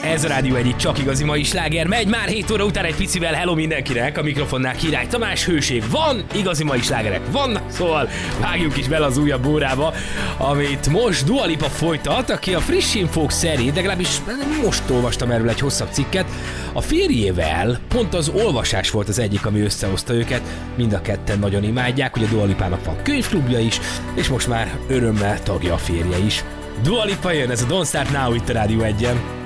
Ez a Rádió egyik csak igazi mai sláger. Megy már 7 óra után egy picivel. Hello mindenkinek, a mikrofonnál Király Tamás. Hőség van, igazi mai slágerek vannak, szóval vágjuk is bele az újabb órába, amit most Dua Lipa folytat, aki a friss infók szerint, legalábbis most olvastam erről egy hosszabb cikket, a férjével pont az olvasás volt az egyik, ami összehozta őket. Mind a ketten nagyon imádják, hogy a Dua Lipának van könyvklubja is, és most már örömmel tagja a férje is. Dua Lipa jön, ez a Don't Start Now itt a Rádió 1-en.